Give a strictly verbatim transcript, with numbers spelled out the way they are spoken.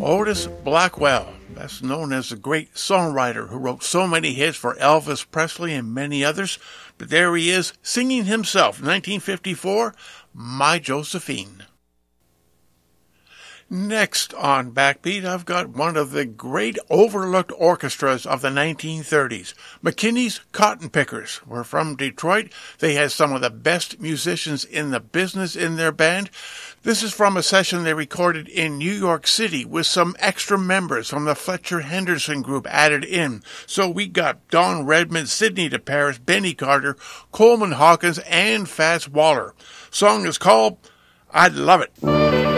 Otis Blackwell, best known as the great songwriter who wrote so many hits for Elvis Presley and many others, but there he is singing himself, nineteen fifty-four, My Josephine. Next on Backbeat, I've got one of the great overlooked orchestras of the nineteen thirties. McKinney's Cotton Pickers were from Detroit. They had some of the best musicians in the business in their band. This is from a session they recorded in New York City with some extra members from the Fletcher Henderson group added in. So we got Don Redman, Sidney DeParis, Benny Carter, Coleman Hawkins, and Fats Waller. Song is called I Love It.